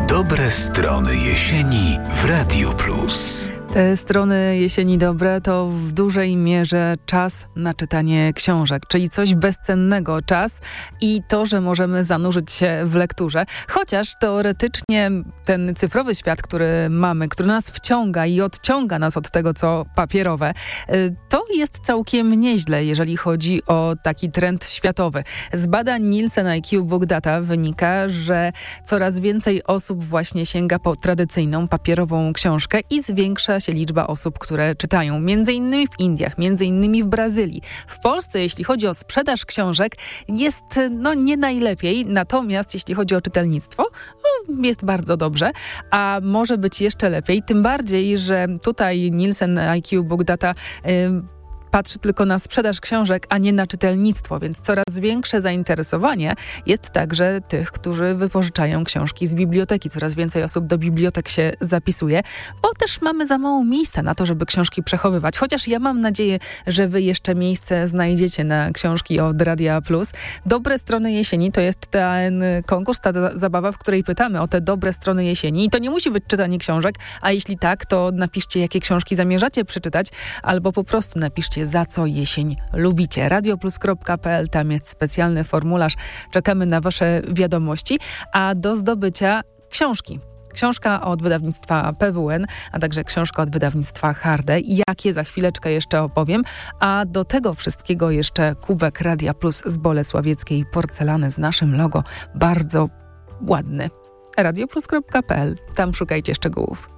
Dobre strony jesieni w Radiu Plus. Te strony jesieni dobre to w dużej mierze czas na czytanie książek, czyli coś bezcennego, czas i to, że możemy zanurzyć się w lekturze. Chociaż teoretycznie ten cyfrowy świat, który mamy, który nas wciąga i odciąga nas od tego, co papierowe, to jest całkiem nieźle, jeżeli chodzi o taki trend światowy. Z badań Nielsen IQ Book Data wynika, że coraz więcej osób właśnie sięga po tradycyjną papierową książkę i zwiększa się liczba osób, które czytają. Między innymi w Indiach, między innymi w Brazylii. W Polsce, jeśli chodzi o sprzedaż książek, jest nie najlepiej, natomiast jeśli chodzi o czytelnictwo, jest bardzo dobrze, a może być jeszcze lepiej, tym bardziej, że tutaj Nielsen IQ Book Data patrzy tylko na sprzedaż książek, a nie na czytelnictwo, więc coraz większe zainteresowanie jest także tych, którzy wypożyczają książki z biblioteki. Coraz więcej osób do bibliotek się zapisuje, bo też mamy za mało miejsca na to, żeby książki przechowywać. Chociaż ja mam nadzieję, że wy jeszcze miejsce znajdziecie na książki od Radia Plus. Dobre strony jesieni to jest ten konkurs, ta zabawa, w której pytamy o te dobre strony jesieni. I to nie musi być czytanie książek, a jeśli tak, to napiszcie, jakie książki zamierzacie przeczytać, albo po prostu napiszcie, za co jesień lubicie. radioplus.pl, tam jest specjalny formularz. Czekamy na wasze wiadomości, a do zdobycia książki. Książka od wydawnictwa PWN, a także książka od wydawnictwa Harde. Jakie za chwileczkę jeszcze opowiem. A do tego wszystkiego jeszcze kubek Radia Plus z bolesławieckiej porcelany z naszym logo. Bardzo ładny. radioplus.pl, tam szukajcie szczegółów.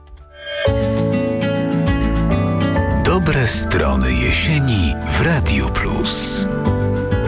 Dobre strony jesieni w Radiu Plus.